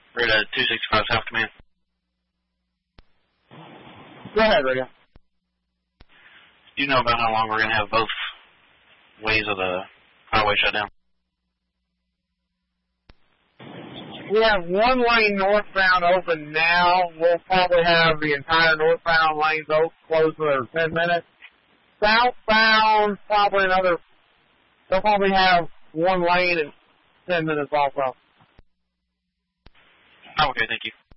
We're at 265 South Command. Go ahead, Radio. Do you know about how long we're going to have both ways of the highway shut down? We have one lane northbound open now. We'll probably have the entire northbound lanes closed for 10 minutes. Southbound, they'll probably have one lane and 10 minutes also. Oh, okay, thank you.